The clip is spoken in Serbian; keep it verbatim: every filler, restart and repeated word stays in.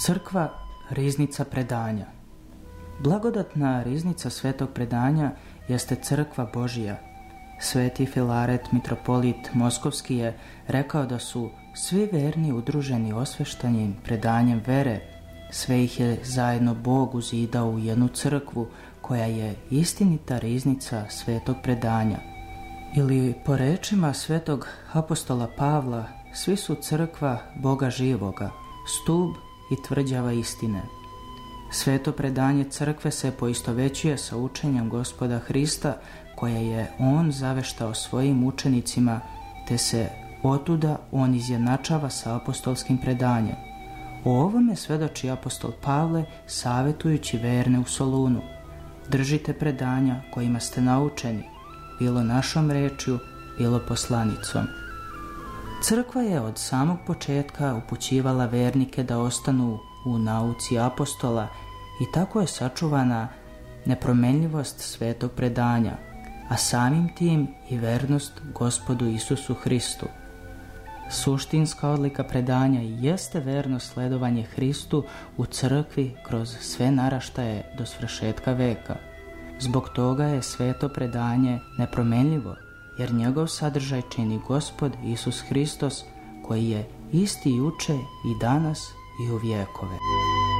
Crkva, riznica predanja. Blagodatna riznica svetog predanja jeste crkva Božija. Sveti Filaret, mitropolit Moskovski, je rekao da su svi verni udruženi osveštanjem, predanjem vere. Sve ih je zajedno Bog uzidao u jednu crkvu koja je istinita riznica svetog predanja. Ili po rečima svetog apostola Pavla, svi su crkva Boga živoga, stub i tvrđava istine. Sveto predanje crkve se poistovećuje sa učenjem Gospoda Hrista koje je on zaveštao svojim učenicima, te se otuda on izjednačava sa apostolskim predanjem. O ovome svedoči apostol Pavle savjetujući verne u Solunu: držite predanja kojima ste naučeni, bilo našom rečju, bilo poslanicom. Crkva je od samog početka upućivala vernike da ostanu u nauci apostola i tako je sačuvana nepromenljivost svetog predanja, a samim tim i vernost Gospodu Isusu Hristu. Suštinska odlika predanja jeste verno sledovanje Hristu u crkvi kroz sve naraštaje do svršetka veka. Zbog toga je sveto predanje nepromenljivo, jer njegov sadržaj čini Gospod Isus Hristos, koji je isti juče i danas i u vjekove.